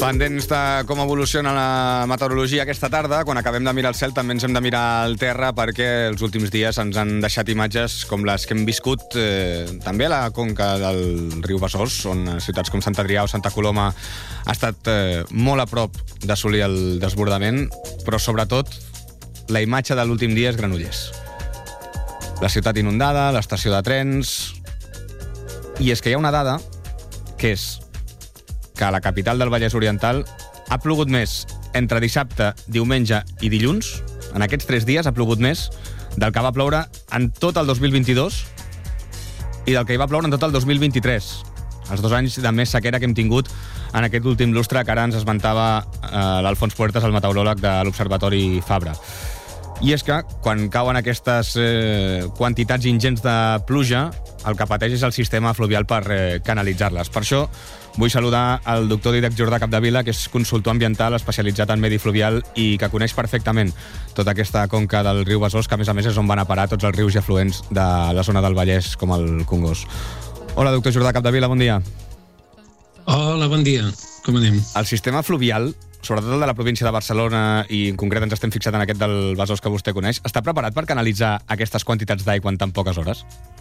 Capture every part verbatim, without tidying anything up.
Pendents de com evoluciona la meteorologia aquesta tarda, quan acabem de mirar el cel també ens hem de mirar el terra, perquè els últims dies ens han deixat imatges com les que hem viscut eh, també a la conca del riu Besòs, on ciutats com Sant Adrià o Santa Coloma ha estat eh, molt a prop d'assolir el desbordament, però sobretot la imatge de l'últim dia és Granollers. La ciutat inundada, l'estació de trens... I és que hi ha una dada, que és que a la capital del Vallès Oriental ha plogut més entre dissabte, diumenge i dilluns. En aquests tres dies ha plogut més del que va ploure en tot el dos mil vint-i-dos i del que hi va ploure en tot el dos mil vint-i-tres. Els dos anys de més sequera que hem tingut en aquest últim lustre, que ara ens esmentava eh, l'Alfons Puertas, el meteoròleg de l'Observatori Fabra. I és que, quan cauen aquestes eh, quantitats ingents de pluja, el que pateix és el sistema fluvial per eh, canalitzar-les. Per això vull saludar el doctor Dídac Jordà Capdevila, que és consultor ambiental especialitzat en medi fluvial i que coneix perfectament tota aquesta conca del riu Besòs, que a més a més és on van a parar tots els rius i afluents de la zona del Vallès, com el Congost. Hola, doctor Jordà Capdevila, bon dia. Hola, bon dia. Com anem? El sistema fluvial, sobretot el de la província de Barcelona, i en concret ens estem fixant en aquest del Besòs que vostè coneix, està preparat per canalitzar aquestes quantitats d'aigua en tan poques hores?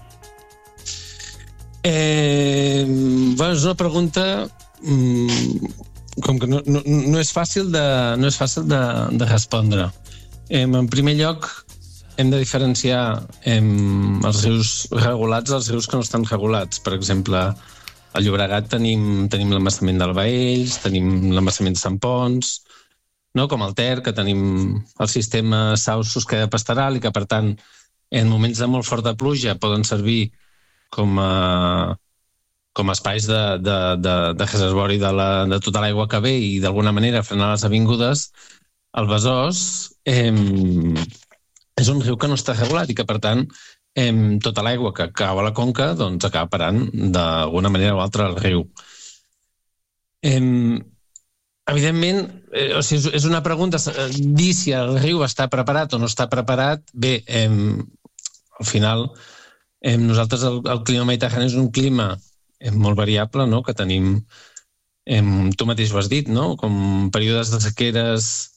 Eh, bueno, és una pregunta mm, com que no, no, no és fàcil de, no és fàcil de, de respondre. Eh, en primer lloc, hem de diferenciar eh, els rius regulats dels rius que no estan regulats. Per exemple, a Llobregat tenim, tenim l'embassament del Baells, tenim l'embassament de Sant Ponç, no? Com el Ter, que tenim el sistema Sau-Susqueda Pastoral i que, per tant, en moments de molt forta pluja poden servir com a, com a espais de, de, de, de reservori de, la, de tota l'aigua que ve i d'alguna manera frenar les avingudes. El Besòs eh, és un riu que no està regulat i que, per tant, eh, tota l'aigua que cau a la conca doncs, acaba parant d'alguna manera o altra al riu. Eh, evidentment, eh, o sigui, és una pregunta, dir si el riu està preparat o no està preparat. Bé, eh, al final... Eh, nosaltres el, el clima mediterrani és un clima eh, molt variable, no? Que tenim, eh, tu mateix ho has dit, no? Com períodes de sequeres